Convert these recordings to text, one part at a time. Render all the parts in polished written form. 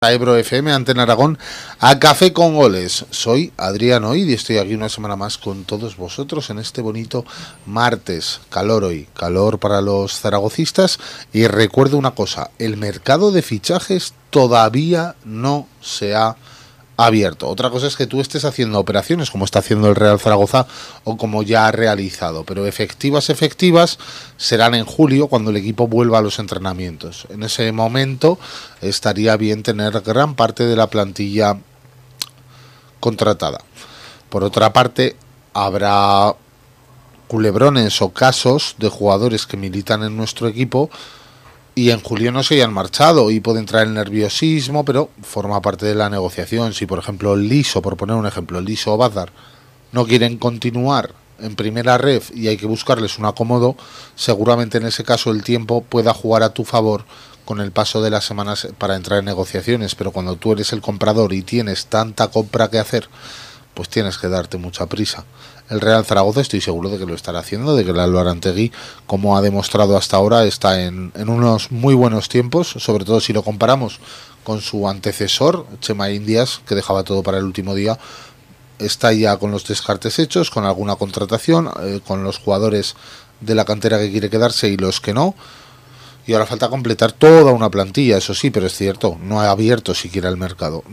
A Ebro FM, Antena Aragón, a Café con Goles. Soy Adrián Oid y estoy aquí una semana más con todos vosotros en este bonito martes. Calor hoy, calor para los zaragocistas. Y recuerdo una cosa, el mercado de fichajes todavía no se ha abierto. Otra cosa es que tú estés haciendo operaciones como está haciendo el Real Zaragoza o como ya ha realizado, pero efectivas serán en julio cuando el equipo vuelva a los entrenamientos. En ese momento estaría bien tener gran parte de la plantilla contratada. Por otra parte, habrá culebrones o casos de jugadores que militan en nuestro equipo y en julio no se hayan marchado y puede entrar el nerviosismo, pero forma parte de la negociación. Si por ejemplo Liso, por poner un ejemplo, Liso o Bazar no quieren continuar en primera ref y hay que buscarles un acomodo, seguramente en ese caso el tiempo pueda jugar a tu favor con el paso de las semanas para entrar en negociaciones. Pero cuando tú eres el comprador y tienes tanta compra que hacer, pues tienes que darte mucha prisa. El Real Zaragoza estoy seguro de que lo estará haciendo, de que el Álvaro Arantegui, como ha demostrado hasta ahora, está en unos muy buenos tiempos, sobre todo si lo comparamos con su antecesor, Chema Indias, que dejaba todo para el último día. Está ya con los descartes hechos, con alguna contratación, con los jugadores de la cantera que quiere quedarse y los que no. Y ahora falta completar toda una plantilla, eso sí, pero es cierto, no ha abierto siquiera el mercado.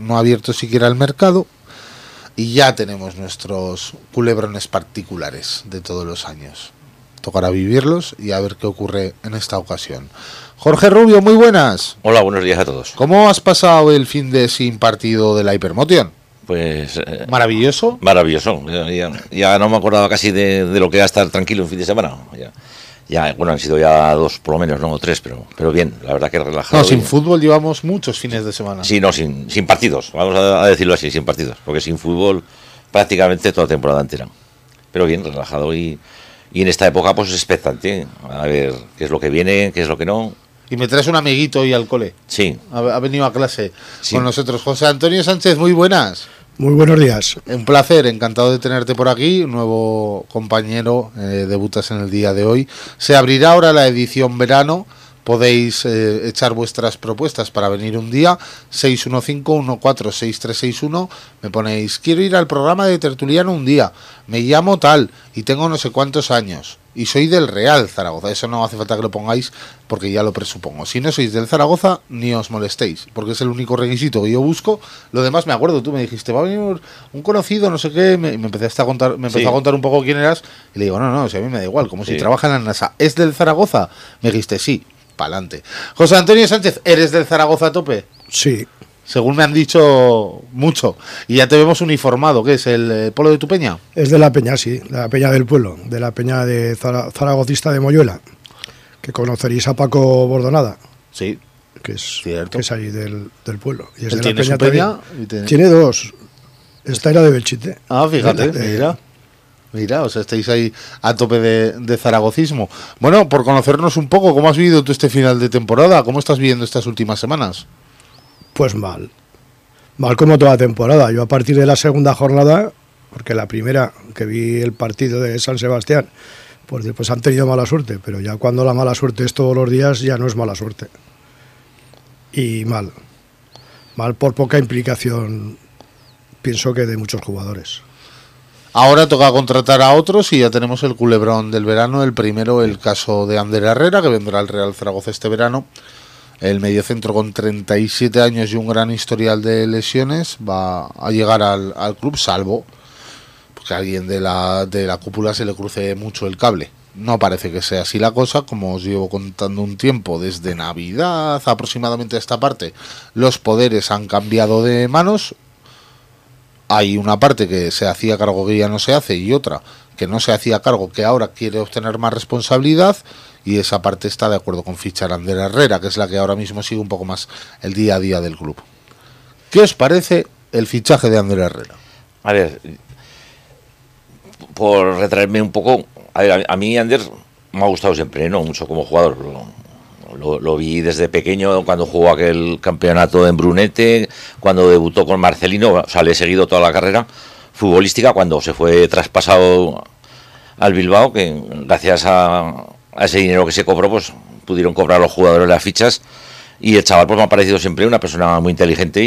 Y ya tenemos nuestros culebrones particulares de todos los años. Tocará vivirlos y a ver qué ocurre en esta ocasión. Jorge Rubio, muy buenas. Hola, buenos días a todos. ¿Cómo has pasado el fin de sin partido de la Hypermotion? Pues... ¿Maravilloso? Maravilloso. Ya no me acordaba casi de lo que era estar tranquilo un fin de semana. Ya, bueno, han sido ya 2 por lo menos, no 3, pero bien, la verdad que relajado. No, sin fútbol llevamos muchos fines de semana. Sí, no, sin partidos, vamos a decirlo así, sin partidos, porque sin fútbol prácticamente toda la temporada entera. Pero bien, relajado y en esta época pues expectante, a ver qué es lo que viene, qué es lo que no. Y me traes un amiguito hoy al cole. Sí. Ha venido a clase con nosotros. José Antonio Sánchez, muy buenas. Muy buenos días. Un placer, encantado de tenerte por aquí, un nuevo compañero, debutas en el día de hoy. Se abrirá ahora la edición verano, podéis echar vuestras propuestas para venir un día, 615-146361, me ponéis, quiero ir al programa de Tertuliano un día, me llamo tal y tengo no sé cuántos años. Y soy del Real Zaragoza, eso no hace falta que lo pongáis porque ya lo presupongo. Si no sois del Zaragoza, ni os molestéis, porque es el único requisito que yo busco. Lo demás me acuerdo, tú me dijiste, va a venir un conocido, no sé qué, me empezaste a contar, empezó a contar un poco quién eras, y le digo, no, si a mí me da igual, como si trabaja en la NASA. ¿Es del Zaragoza? Me dijiste, sí, pa'lante. José Antonio Sánchez, ¿eres del Zaragoza a tope? Sí. Según me han dicho mucho. Y ya te vemos uniformado. ¿Qué es? ¿El polo de tu peña? Es de la peña, sí. La peña del pueblo. De la peña de zaragocista de Moyuela. Que conoceréis a Paco Bordonada. Sí. Que es ahí del pueblo. Y es de ¿Tiene la peña su peña? Tiene 2. Esta era de Belchite. Ah, fíjate. Mira, o sea, estáis ahí a tope de zaragocismo. Bueno, por conocernos un poco, ¿cómo has vivido tú este final de temporada? ¿Cómo estás viviendo estas últimas semanas? Pues mal como toda temporada. Yo a partir de la segunda jornada, porque la primera que vi el partido de San Sebastián, pues después han tenido mala suerte, pero ya cuando la mala suerte es todos los días, ya no es mala suerte. Y mal por poca implicación, pienso que de muchos jugadores. Ahora toca contratar a otros y ya tenemos el culebrón del verano. El primero, el caso de Ander Herrera, que vendrá al Real Zaragoza este verano. El mediocentro con 37 años y un gran historial de lesiones va a llegar al club, salvo porque a alguien de la cúpula se le cruce mucho el cable. No parece que sea así la cosa, como os llevo contando un tiempo, desde Navidad aproximadamente a esta parte, los poderes han cambiado de manos. Hay una parte que se hacía cargo que ya no se hace y otra que no se hacía cargo que ahora quiere obtener más responsabilidad. Y esa parte está de acuerdo con fichar a Ander Herrera, que es la que ahora mismo sigue un poco más el día a día del club. ¿Qué os parece el fichaje de Ander Herrera? A ver, por retraerme un poco, a mí Ander me ha gustado siempre, no mucho como jugador. Lo vi desde pequeño cuando jugó aquel campeonato en Brunete, cuando debutó con Marcelino, o sea, le he seguido toda la carrera futbolística, cuando se fue traspasado al Bilbao, que gracias a ese dinero que se cobró, pues pudieron cobrar los jugadores las fichas Y el chaval pues me ha parecido siempre una persona muy inteligente